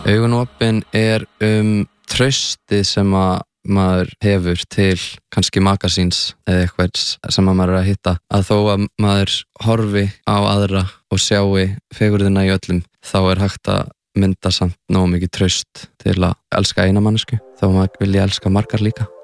Augun opin traustið sem að maður hefur til kannski maka síns eða eitthvað sem að maður að hitta, að þó að maður horfi á aðra og sjái fegurðina í öllum, þá hægt að mynda samt nógu mikið traust til að elska eina mannesku, þá maður vilja elska margar líka.